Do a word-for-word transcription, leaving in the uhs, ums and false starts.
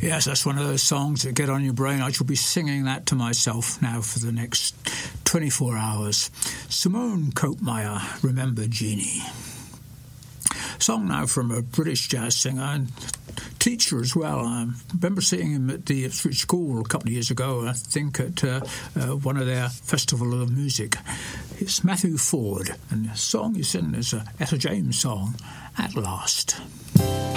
Yes, that's one of those songs that get on your brain. I shall be singing that to myself now for the next twenty-four hours. Simone Koopmeyer, Remember Jeannie. Song now from a British jazz singer and teacher as well. I remember seeing him at the Ipswich School a couple of years ago, I think at uh, uh, one of their Festival of Music. It's Matthew Ford, and the song he's singing is a Etta James song, At Last.